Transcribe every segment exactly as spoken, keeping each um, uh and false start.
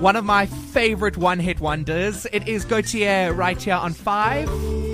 One of my favorite one-hit wonders. It is Gautier right here on Five.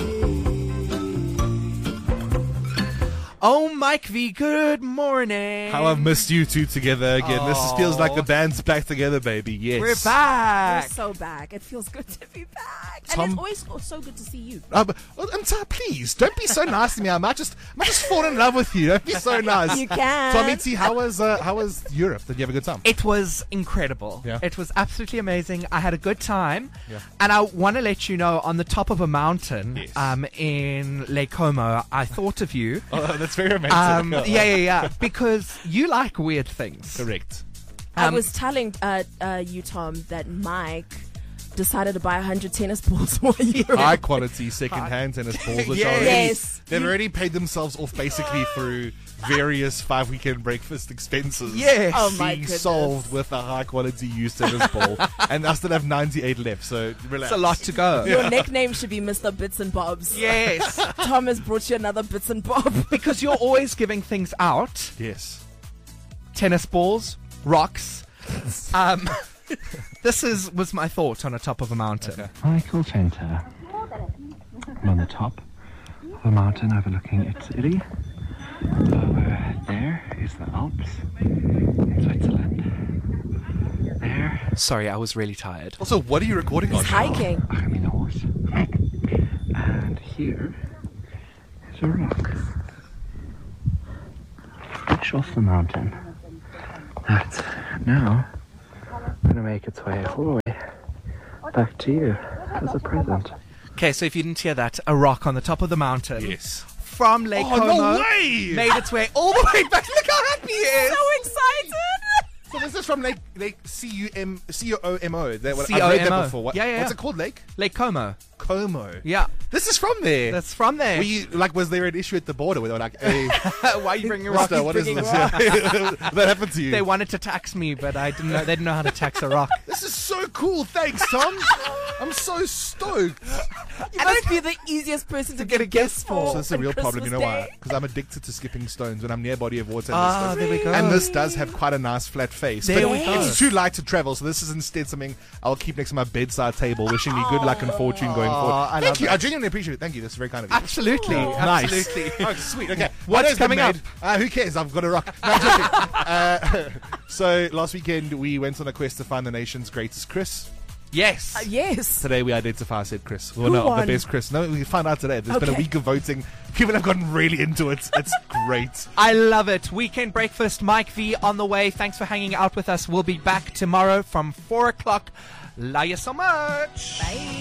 Oh, Mike V, good morning. How I've missed you two together again. Oh. This is, feels like the band's back together, baby. Yes. We're back. We're so back. It feels good to be back. Tom- and it's always so good to see you. Uh, but, uh, I'm sorry, please, don't be so nice to me. I might just, I might just fall in love with you. Don't be so nice. You can. Tommy T, how was, uh, how was Europe? Did you have a good time? It was incredible. Yeah. It was absolutely amazing. I had a good time. Yeah. And I want to let you know, on the top of a mountain Yes. um, in Lake Como, I thought of you. Oh, that's very romantic. Um, yeah, yeah, yeah. Because you like weird things. Correct. I Um, was telling uh, uh, you, Tom, that Mike decided to buy one hundred tennis balls for you. High quality second-hand tennis balls, which Yes. are already, Yes. they've already paid themselves off basically through various five-weekend breakfast expenses. Yes. Oh my Being goodness. solved with a high-quality used tennis ball, and I still have ninety-eight left. So relax. It's a lot to go. Your nickname should be Mister Bits and Bobs. Yes. Tom has brought you another Bits and Bob. Because you're always giving things out. Yes. Tennis balls, rocks. Um, this is was my thought on a top of a mountain. Okay. Michael Center. I'm on the top of a mountain overlooking Italy. Over there is the Alps, Switzerland. There, Sorry, I was really tired. Also, what are you recording on? He's hiking. I'm in a horse. And here is a rock. Fresh off the mountain. That now going to make its way all the way back to you as a present. Okay, so if you didn't hear that, a rock on the top of the mountain Yes. from Lake Oh, Como no way! made its way all the way back. Look how happy he is. So excited. So this is from Lake Lake C U M C O M O. That what C O I've read M O. that before. What, Yeah, yeah, What's yeah. it called? Lake Lake Como. Como. Yeah, This is from there. that's from there. Were you, like, was there an issue at the border where they were like, "Hey, Why are you bringing a rock? Mister, what is bringing this?" rocks. That happened to you. They wanted to tax me, but I didn't know. They didn't know how to tax a rock. This is so cool. Thanks, Tom. I'm so stoked. You must be the easiest person to get a gift for. So this is a on real problem. You know Christmas why? Day. Because I'm addicted to skipping stones when I'm near body of water. And, Ah, this there we go. and this does have quite a nice flat face. There but we go. It's too light to travel, so this is instead something I'll keep next to my bedside table, wishing me good luck and fortune going forward. I Thank love you. that. I genuinely appreciate it. Thank you. That's very kind of you. Absolutely, Nice. absolutely. Oh, sweet. Okay. What's What has been coming up? made? Uh, who cares? I've got a rock. No, I'm joking. uh, so last weekend we went on a quest to find the nation's greatest Chris. Yes. Uh, yes. Today we identify said Chris. Well, Who no, won? the best Chris. No, we find out today. There's been a Okay. week of voting. People have gotten really into it. It's great. I love it. Weekend breakfast, Mike V on the way. Thanks for hanging out with us. We'll be back tomorrow from four o'clock. Love you so much. Bye.